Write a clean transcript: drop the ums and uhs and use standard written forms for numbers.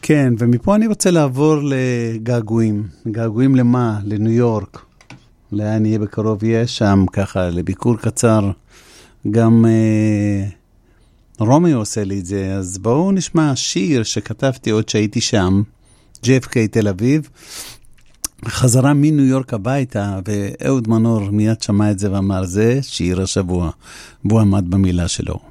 כן, ומפה אני רוצה לעבור לגעגועים. געגועים למה? לניו יורק. לאן יהיה בקרוב יהיה שם, ככה, לביקור קצר. גם רומי עושה לי את זה, אז בואו נשמע שיר שכתבתי עוד שהייתי שם, JFK תל אביב, חזרה מניו יורק הביתה, ואהוד מנור מיד שמע את זה ואמר, זה שיר השבוע, והוא עמד במילה שלו.